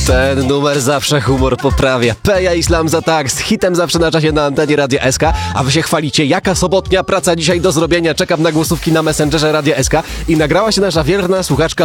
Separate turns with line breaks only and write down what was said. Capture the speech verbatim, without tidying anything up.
Ten numer zawsze humor poprawia. Peja Islam za tak, z hitem zawsze na czasie na antenie Radia S K, a wy się chwalicie, jaka sobotnia praca dzisiaj do zrobienia. Czekam na głosówki na Messengerze Radia S K i nagrała się nasza wierna słuchaczka